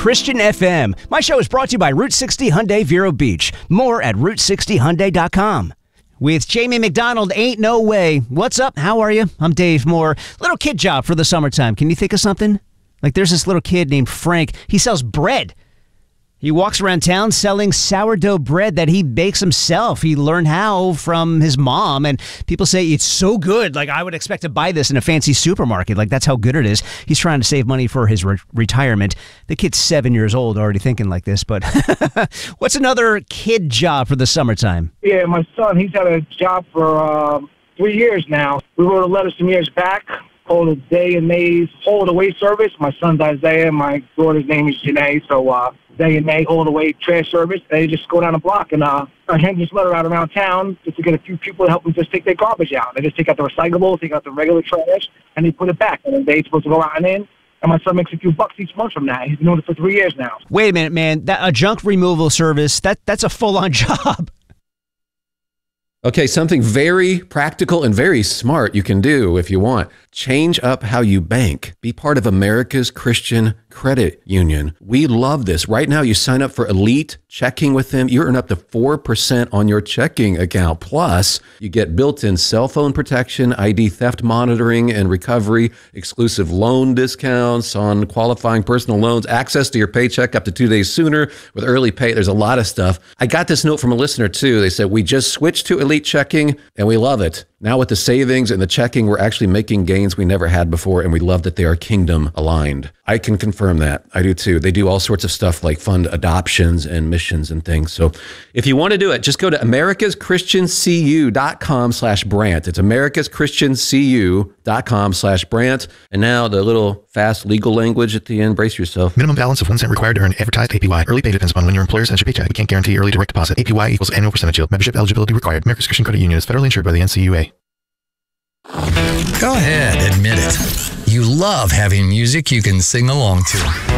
Christian FM. My show is brought to you by Route 60 Hyundai Vero Beach. More at Route60Hyundai.com. With Jamie McDonald, Ain't No Way. What's up? How are you? I'm Dave Moore. Little kid job for the summertime. Can you think of something? Like there's this little kid named Frank. He sells bread. He walks around town selling sourdough bread that he bakes himself. He learned how from his mom, and people say it's so good. Like, I would expect to buy this in a fancy supermarket. Like, that's how good it is. He's trying to save money for his retirement. The kid's 7 years old, already thinking like this, but what's another kid job for the summertime? Yeah, my son, he's had a job for 3 years now. We wrote a letter some years back called a Day and May's Hold Away service. My son's Isaiah. My daughter's name is Janae. So Day and May Hold Away trash service. They just go down the block and I hand this letter out around town just to get a few people to help them just take their garbage out. They just take out the recyclables, take out the regular trash, and they put it back. And then they're supposed to go out and in. And my son makes a few bucks each month from that. He's been doing it for 3 years now. Wait a minute, man. A junk removal service, that's a full-on job. Okay, something very practical and very smart you can do if you want. Change up how you bank. Be part of America's Christian Credit Union. We love this. Right now, you sign up for Elite Checking with them. You earn up to 4% on your checking account. Plus, you get built-in cell phone protection, ID theft monitoring and recovery, exclusive loan discounts on qualifying personal loans, access to your paycheck up to 2 days sooner with early pay. There's a lot of stuff. I got this note from a listener, too. They said, we just switched to Elite Checking, and we love it. Now with the savings and the checking, we're actually making gains we never had before, and we love that they are kingdom aligned. I can confirm that. I do too. They do all sorts of stuff like fund adoptions and missions and things. So if you want to do it, just go to americaschristiancu.com/Brant. It's americaschristiancu.com/Brant. And now the little fast legal language at the end. Brace yourself. Minimum balance of 1 cent required to earn advertised APY. Early pay depends upon when your employer sends your paycheck. We can't guarantee early direct deposit. APY equals annual percentage yield. Membership eligibility required. America's Christian Credit Union is federally insured by the NCUA. Go ahead, admit it. You love having music you can sing along to.